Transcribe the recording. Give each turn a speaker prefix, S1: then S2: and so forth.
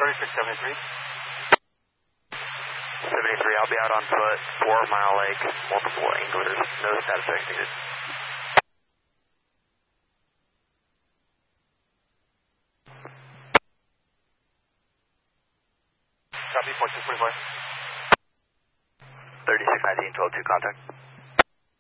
S1: 3673.
S2: 73, I'll be out on foot, 4 Mile Lake, multiple anglers, no status check needed.
S1: Copy, point 245.
S2: 3619, 12-2 contact.